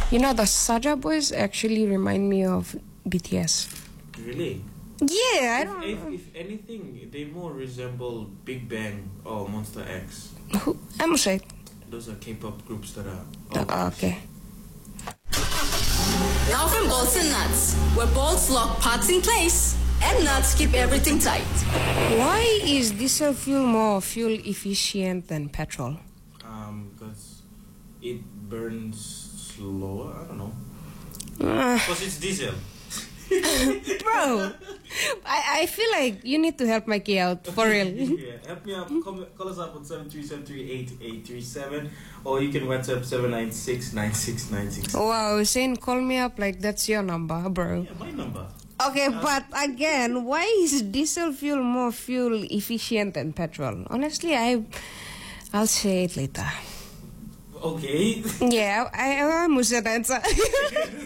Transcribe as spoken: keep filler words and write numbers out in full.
You know, the Saja boys actually remind me of B T S. Really? Yeah, I If, don't if, know. if anything, they more resemble Big Bang or Monster X. Who- I'm say. Those are K-pop groups that are. Uh, okay. Now from Bolts and Nuts, where bolts lock parts in place and nuts keep everything tight. Why is diesel fuel more fuel efficient than petrol? Um, because it burns slower. I don't know. Uh, Because it's diesel. bro, I, I feel like you need to help Mikey out, for real. Yeah, help me out. Call, call us up on seven three seven three eight eight three seven, or you can WhatsApp seven nine six nine six nine six. Wow, saying call me up like that's your number, bro. Yeah, my number. Okay, but again, why is diesel fuel more fuel efficient than petrol? Honestly, I, I'll say it later. Okay. Yeah, I, I almost said answer.